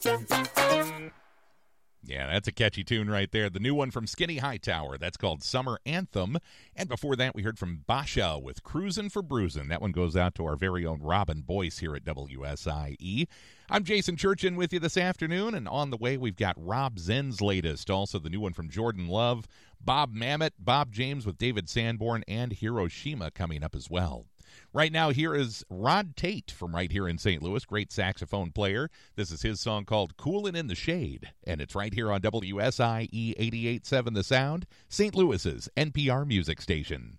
Yeah, that's a catchy tune right there. The new one from Skinny Hightower. That's called Summer Anthem. And before that, we heard from Basha with Cruisin' for Bruisin'. That one goes out to our very own Robin Boyce here at WSIE. I'm Jason Churchin with you this afternoon, and on the way, we've got Rob Zen's latest. Also, the new one from Jordan Love, Bob Mamet, Bob James with David Sanborn, and Hiroshima coming up as well. Right now, here is Rod Tate from right here in St. Louis, great saxophone player. This is his song called Coolin' in the Shade, and it's right here on WSIE 88.7 The Sound, St. Louis's NPR music station.